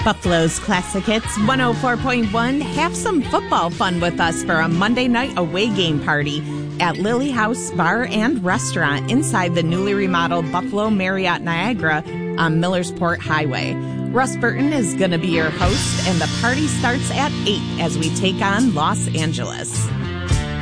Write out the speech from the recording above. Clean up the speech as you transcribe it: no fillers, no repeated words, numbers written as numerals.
Buffalo's Classic Hits 104.1. Have some football fun with us for a Monday night away game party at Lily House Bar and Restaurant inside the newly remodeled Buffalo Marriott Niagara on Millersport Highway. Russ Burton is going to be your host, and the party starts at 8 as we take on Los Angeles.